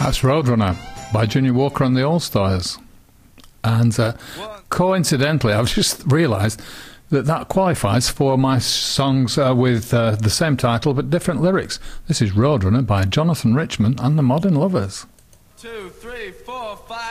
That's Roadrunner by Junior Walker and the All-Stars. And coincidentally, I've just realised that qualifies for my songs with the same title but different lyrics. This is Roadrunner by Jonathan Richman and the Modern Lovers. 2, 3, 4, 5